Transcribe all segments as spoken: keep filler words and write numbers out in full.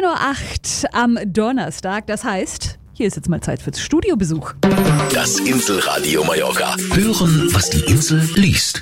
Uhr acht am Donnerstag. Das heißt, hier ist jetzt mal Zeit für Studiobesuch. Das Inselradio Mallorca. Hören, was die Insel liest.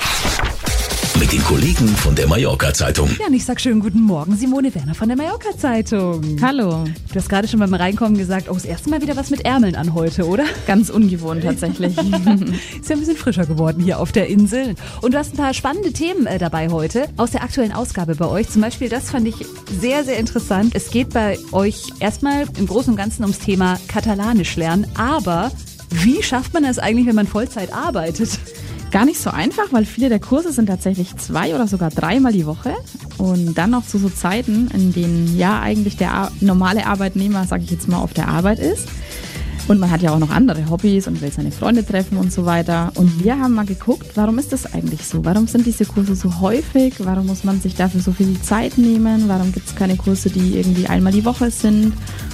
Mit den Kollegen von der Mallorca-Zeitung. Ja, und ich sag schönen guten Morgen, Simone Werner von der Mallorca-Zeitung. Hallo. Du hast gerade schon beim Reinkommen gesagt, oh, das erste Mal wieder was mit Ärmeln an heute, oder? Ganz ungewohnt tatsächlich. Ist ja ein bisschen frischer geworden hier auf der Insel. Und du hast ein paar spannende Themen äh, dabei heute aus der aktuellen Ausgabe bei euch. Zum Beispiel, das fand ich sehr, sehr interessant. Es geht bei euch erstmal im Großen und Ganzen ums Thema Katalanisch lernen. Aber wie schafft man das eigentlich, wenn man Vollzeit arbeitet? Gar nicht so einfach, weil viele der Kurse sind tatsächlich zwei oder sogar dreimal die Woche und dann noch zu so Zeiten, in denen ja eigentlich der Ar- normale Arbeitnehmer, sage ich jetzt mal, auf der Arbeit ist. Und man hat ja auch noch andere Hobbys und will seine Freunde treffen und so weiter. Und wir haben mal geguckt, warum ist das eigentlich so? Warum sind diese Kurse so häufig? Warum muss man sich dafür so viel Zeit nehmen? Warum gibt es keine Kurse, die irgendwie einmal die Woche sind?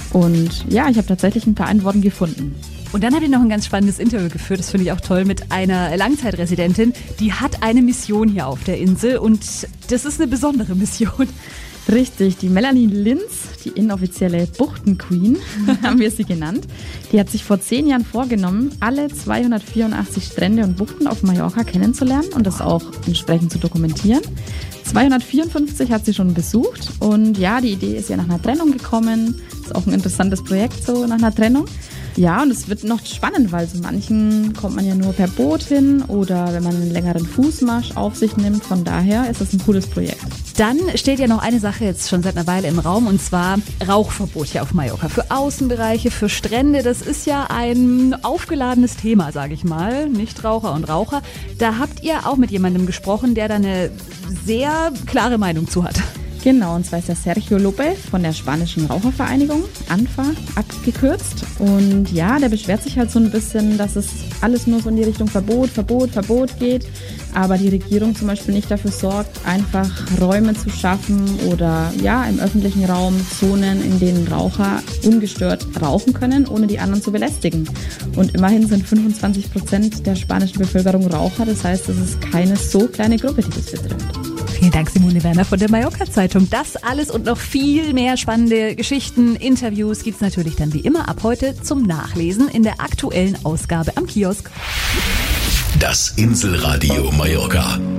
Und ja, ich habe tatsächlich ein paar Antworten gefunden. Und dann habt ihr noch ein ganz spannendes Interview geführt, das finde ich auch toll, mit einer Langzeitresidentin. Die hat eine Mission hier auf der Insel und das ist eine besondere Mission. Richtig, die Melanie Linz, die inoffizielle Buchtenqueen, haben wir sie genannt. Die hat sich vor zehn Jahren vorgenommen, alle zweihundertvierundachtzig Strände und Buchten auf Mallorca kennenzulernen und das auch entsprechend zu dokumentieren. zweihundertvierundfünfzig hat sie schon besucht und ja, die Idee ist ja nach einer Trennung gekommen. Ist auch ein interessantes Projekt so nach einer Trennung. Ja, und es wird noch spannend, weil so manchen kommt man ja nur per Boot hin oder wenn man einen längeren Fußmarsch auf sich nimmt. Von daher ist das ein cooles Projekt. Dann steht ja noch eine Sache jetzt schon seit einer Weile im Raum und zwar Rauchverbot hier auf Mallorca. Für Außenbereiche, für Strände, das ist ja ein aufgeladenes Thema, sage ich mal. Nichtraucher und Raucher. Da habt ihr auch mit jemandem gesprochen, der da eine sehr klare Meinung zu hat. Genau, und zwar ist der Sergio Lopez von der spanischen Rauchervereinigung, A N F A, abgekürzt. Und ja, der beschwert sich halt so ein bisschen, dass es alles nur so in die Richtung Verbot, Verbot, Verbot geht. Aber die Regierung zum Beispiel nicht dafür sorgt, einfach Räume zu schaffen oder ja, im öffentlichen Raum Zonen, in denen Raucher ungestört rauchen können, ohne die anderen zu belästigen. Und immerhin sind fünfundzwanzig Prozent der spanischen Bevölkerung Raucher. Das heißt, es ist keine so kleine Gruppe, die das betrifft. Vielen Dank, Simone Werner von der Mallorca-Zeitung. Das alles und noch viel mehr spannende Geschichten, Interviews gibt's natürlich dann wie immer ab heute zum Nachlesen in der aktuellen Ausgabe am Kiosk. Das Inselradio Mallorca.